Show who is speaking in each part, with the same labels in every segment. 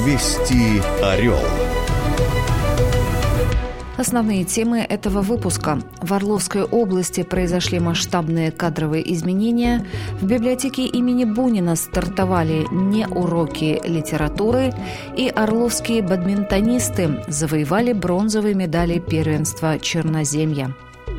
Speaker 1: Вести Орел.
Speaker 2: Основные темы этого выпуска. В Орловской области произошли масштабные кадровые изменения. В библиотеке имени Бунина стартовали неуроки литературы. И орловские бадминтонисты завоевали бронзовые медали первенства Черноземья.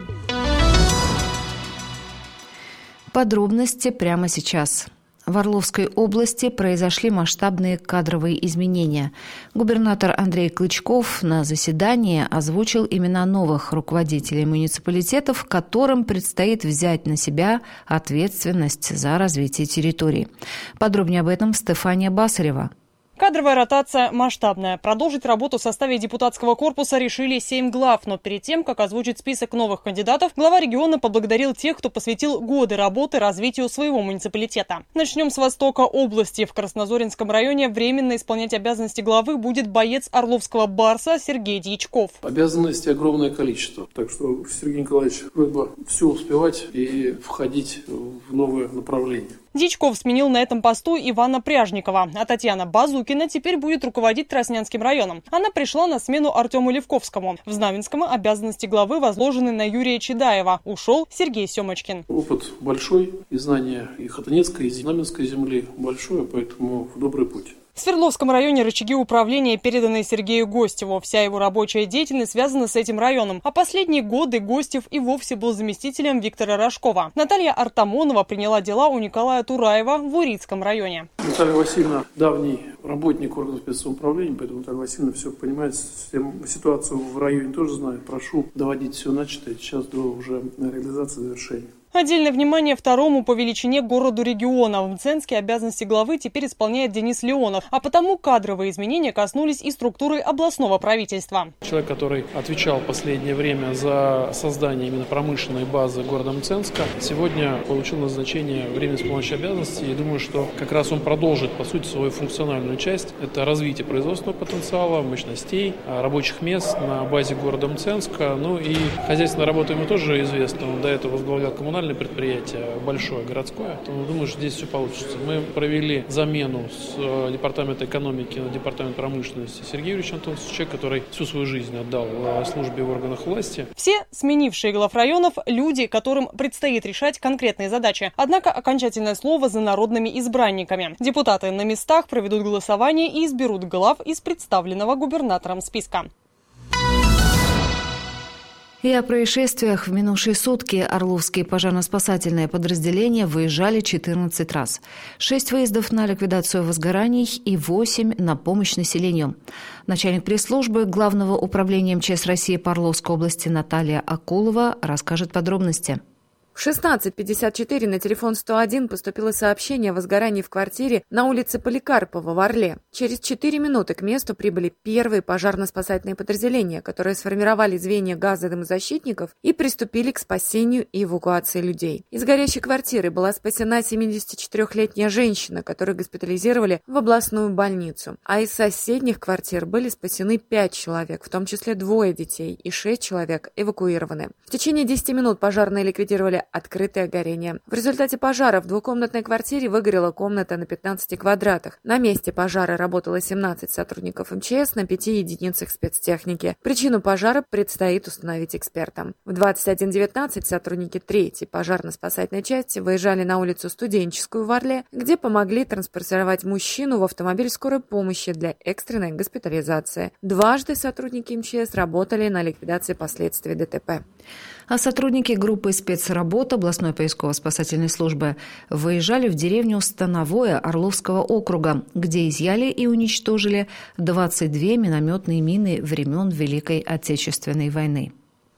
Speaker 2: Подробности прямо сейчас. В Орловской области произошли масштабные кадровые изменения. Губернатор Андрей Клычков на заседании озвучил имена новых руководителей муниципалитетов, которым предстоит взять на себя ответственность за развитие территории. Подробнее об этом Стефания Басарева.
Speaker 3: Кадровая ротация масштабная. Продолжить работу в составе депутатского корпуса решили 7 глав. Но перед тем, как озвучить список новых кандидатов, глава региона поблагодарил тех, кто посвятил годы работы развитию своего муниципалитета. Начнем с востока области. В Краснозоринском районе временно исполнять обязанности главы будет боец Орловского «Барса» Сергей Дьячков.
Speaker 4: Обязанностей огромное количество. Так что, Сергей Николаевич, просьба все успевать и входить в новое направление.
Speaker 3: Дьячков сменил на этом посту Ивана Пряжникова, а Татьяна Базукина теперь будет руководить Троснянским районом. Она пришла на смену Артему Левковскому. В Знаменском обязанности главы возложены на Юрия Чедаева. Ушел Сергей Семочкин.
Speaker 4: Опыт большой, и знание и Хотанецкой, и Знаменской земли большое, поэтому в добрый путь.
Speaker 3: В Свердловском районе рычаги управления переданы Сергею Гостеву. Вся его рабочая деятельность связана с этим районом. А последние годы Гостев и вовсе был заместителем Виктора Рожкова. Наталья Артамонова приняла дела у Николая Тураева в Урицком районе.
Speaker 4: Наталья Васильевна давний работник органов спецуправления, поэтому Наталья Васильевна все понимает, ситуацию в районе тоже знает. Прошу доводить все начатое сейчас до уже реализации завершения.
Speaker 3: Отдельное внимание второму по величине городу региона. В Мценске обязанности главы теперь исполняет Денис Леонов. А потому кадровые изменения коснулись и структуры областного правительства.
Speaker 5: Человек, который отвечал последнее время за создание именно промышленной базы города Мценска, сегодня получил назначение временно исполняющей обязанности. И думаю, что как раз он продолжит, по сути, свою функциональную часть. Это развитие производственного потенциала, мощностей, рабочих мест на базе города Мценска. Ну и хозяйственная работа ему тоже известна. Он до этого возглавлял коммунальное предприятие, большое, городское. Поэтому думаю, что здесь все получится. Мы провели замену с департамента экономики на департамент промышленности Сергея Юрьевича Антоновича, человек, который всю свою жизнь отдал службе в органах власти.
Speaker 3: Все сменившие глав районов – люди, которым предстоит решать конкретные задачи. Однако окончательное слово за народными избранниками. Депутаты на местах проведут голосование и изберут глав из представленного губернатором списка.
Speaker 2: И о происшествиях в минувшие сутки орловские пожарно-спасательные подразделения выезжали 14 раз. 6 выездов на ликвидацию возгораний и 8 на помощь населению. Начальник пресс-службы Главного управления МЧС России по Орловской области Наталья Акулова расскажет подробности.
Speaker 6: В 16:54 на телефон 101 поступило сообщение о возгорании в квартире на улице Поликарпова в Орле. Через 4 минуты к месту прибыли первые пожарно-спасательные подразделения, которые сформировали звенья газодымозащитников и приступили к спасению и эвакуации людей. Из горящей квартиры была спасена 74-летняя женщина, которую госпитализировали в областную больницу. А из соседних квартир были спасены 5 человек, в том числе 2 детей, и 6 человек эвакуированы. В течение 10 минут пожарные ликвидировали открытое горение. В результате пожара в двухкомнатной квартире выгорела комната на 15 квадратах. На месте пожара работало 17 сотрудников МЧС на 5 единицах спецтехники. Причину пожара предстоит установить экспертам. В 21:19 сотрудники 3-й пожарно-спасательной части выезжали на улицу Студенческую в Орле, где помогли транспортировать мужчину в автомобиль скорой помощи для экстренной госпитализации. Дважды сотрудники МЧС работали на ликвидации последствий ДТП.
Speaker 2: А сотрудники группы спецработ областной поисково-спасательной службы выезжали в деревню Становое Орловского округа, где изъяли и уничтожили 22 минометные мины времен Великой Отечественной войны.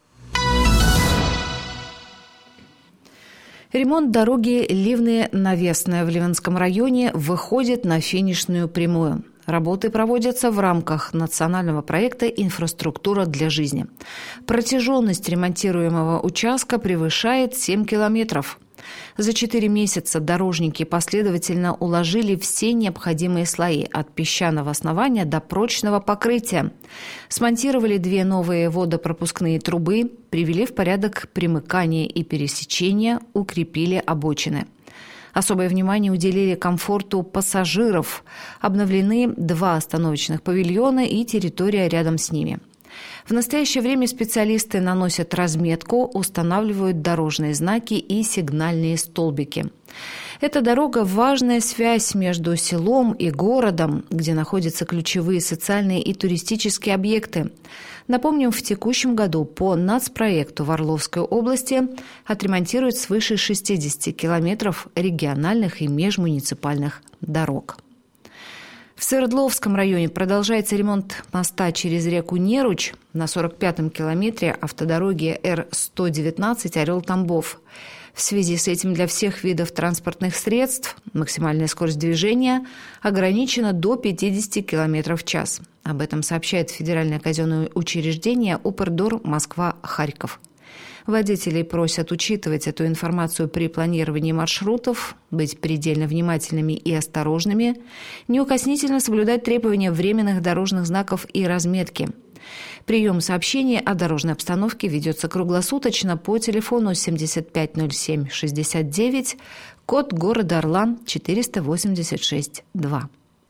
Speaker 2: Ремонт дороги Ливны-Навесная в Ливенском районе выходит на финишную прямую. Работы проводятся в рамках национального проекта «Инфраструктура для жизни». Протяженность ремонтируемого участка превышает 7 километров. За 4 месяца дорожники последовательно уложили все необходимые слои от песчаного основания до прочного покрытия. Смонтировали 2 новые водопропускные трубы, привели в порядок примыкание и пересечение, укрепили обочины. Особое внимание уделили комфорту пассажиров. Обновлены 2 остановочных павильона и территория рядом с ними. В настоящее время специалисты наносят разметку, устанавливают дорожные знаки и сигнальные столбики. Эта дорога – важная связь между селом и городом, где находятся ключевые социальные и туристические объекты. Напомним, в текущем году по нацпроекту в Орловской области отремонтируют свыше 60 километров региональных и межмуниципальных дорог. В Свердловском районе продолжается ремонт моста через реку Неруч на 45-м километре автодороги Р-119 Орел-Тамбов. В связи с этим для всех видов транспортных средств максимальная скорость движения ограничена до 50 км в час. Об этом сообщает Федеральное казенное учреждение «Упрдор Москва-Харьков». Водителей просят учитывать эту информацию при планировании маршрутов, быть предельно внимательными и осторожными, неукоснительно соблюдать требования временных дорожных знаков и разметки. Прием сообщений о дорожной обстановке ведется круглосуточно по телефону 7507-69, код города Орлан 486-2.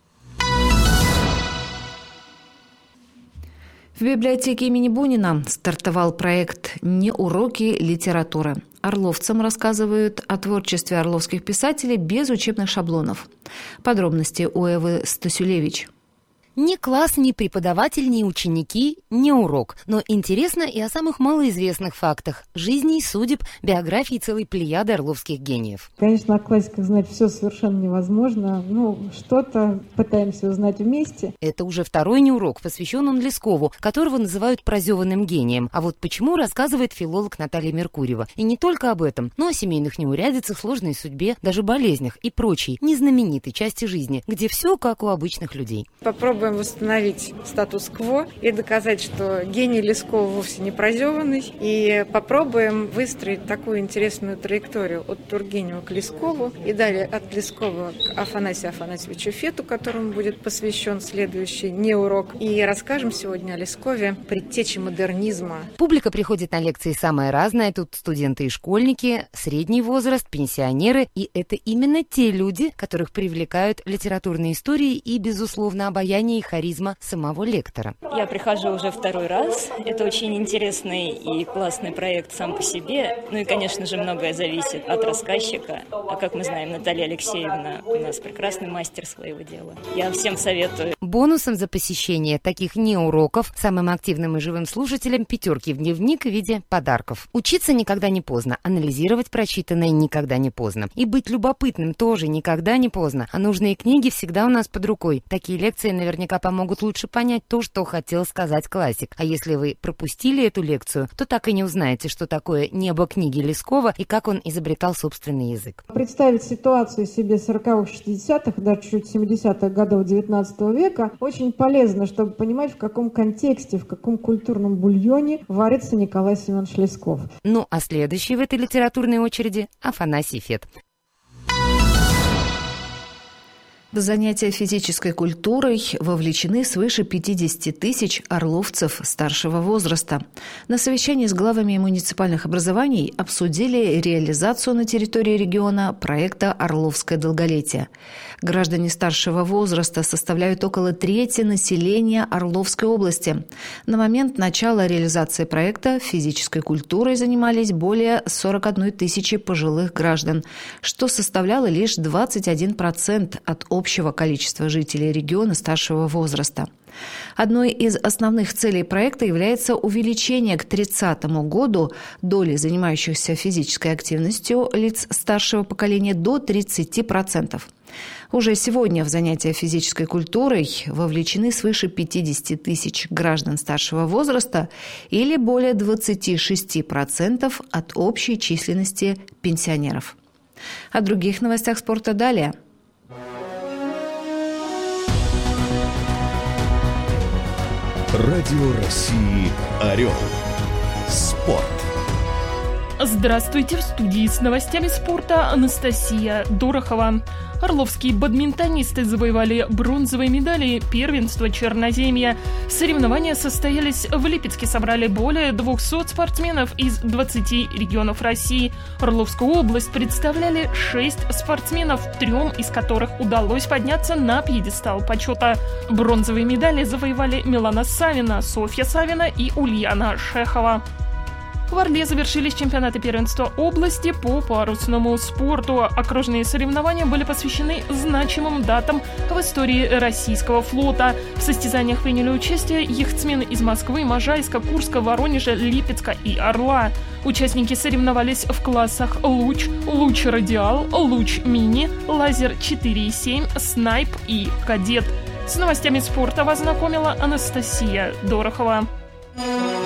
Speaker 2: В библиотеке имени Бунина стартовал проект «Не уроки литературы». Орловцам рассказывают о творчестве орловских писателей без учебных шаблонов. Подробности у Эвы Стасюлевич.
Speaker 1: Ни класс, ни преподаватель, ни ученики, ни урок. Но интересно и о самых малоизвестных фактах жизни, судеб, биографии целой плеяды орловских гениев.
Speaker 7: Конечно, о классиках знать все совершенно невозможно. Что-то пытаемся узнать вместе.
Speaker 1: Это уже второй неурок, посвящен он Лескову, которого называют прозеванным гением. А вот почему, рассказывает филолог Наталья Меркурьева. И не только об этом, но о семейных неурядицах, сложной судьбе, даже болезнях и прочей незнаменитой части жизни, где все как у обычных людей.
Speaker 7: Попробуем восстановить статус-кво и доказать, что гений Лескова вовсе не прозеванный. И попробуем выстроить такую интересную траекторию от Тургенева к Лескову и далее от Лескова к Афанасию Афанасьевичу Фету, которому будет посвящен следующий неурок. И расскажем сегодня о Лескове, предтече модернизма.
Speaker 1: Публика приходит на лекции самая разная. Тут студенты и школьники, средний возраст, пенсионеры. И это именно те люди, которых привлекают литературные истории и, безусловно, обаяние и харизма самого лектора.
Speaker 8: Я прихожу уже второй раз. Это очень интересный и классный проект сам по себе. Ну и, конечно же, многое зависит от рассказчика. А как мы знаем, Наталья Алексеевна у нас прекрасный мастер своего дела. Я всем советую.
Speaker 1: Бонусом за посещение таких неуроков самым активным и живым слушателям 5 в дневник в виде подарков. Учиться никогда не поздно, анализировать прочитанное никогда не поздно. И быть любопытным тоже никогда не поздно. А нужные книги всегда у нас под рукой. Такие лекции наверняка помогут лучше понять то, что хотел сказать классик. А если вы пропустили эту лекцию, то так и не узнаете, что такое небо книги Лескова и как он изобретал собственный язык.
Speaker 7: Представить ситуацию себе 40-х, 60-х, даже чуть 70-х годов 19 века очень полезно, чтобы понимать, в каком контексте, в каком культурном бульоне варится Николай Семенович Лесков.
Speaker 1: Ну, а следующий в этой литературной очереди – Афанасий Фет.
Speaker 2: В занятия физической культурой вовлечены свыше 50 тысяч орловцев старшего возраста. На совещании с главами муниципальных образований обсудили реализацию на территории региона проекта «Орловское долголетие». Граждане старшего возраста составляют около трети населения Орловской области. На момент начала реализации проекта физической культурой занимались более 41 тысячи пожилых граждан, что составляло лишь 21% от общего количества жителей региона старшего возраста. Одной из основных целей проекта является увеличение к 30 году доли занимающихся физической активностью лиц старшего поколения до 30%. Уже сегодня в занятия физической культурой вовлечены свыше 50 тысяч граждан старшего возраста или более 26% от общей численности пенсионеров. О других новостях спорта далее.
Speaker 9: Радио России «Орел». Спорт. Здравствуйте, в студии с новостями спорта Анастасия Дорохова. Орловские бадминтонисты завоевали бронзовые медали первенства Черноземья. Соревнования состоялись в Липецке, собрали более 200 спортсменов из 20 регионов России. Орловскую область представляли 6 спортсменов, 3 из которых удалось подняться на пьедестал почета. Бронзовые медали завоевали Милана Савина, Софья Савина и Ульяна Шехова. В Орле завершились чемпионаты первенства области по парусному спорту. Окружные соревнования были посвящены значимым датам в истории российского флота. В состязаниях приняли участие яхтсмены из Москвы, Можайска, Курска, Воронежа, Липецка и Орла. Участники соревновались в классах луч, луч-радиал, луч-мини, лазер 4,7, снайп и кадет. С новостями спорта вас знакомила Анастасия Дорохова.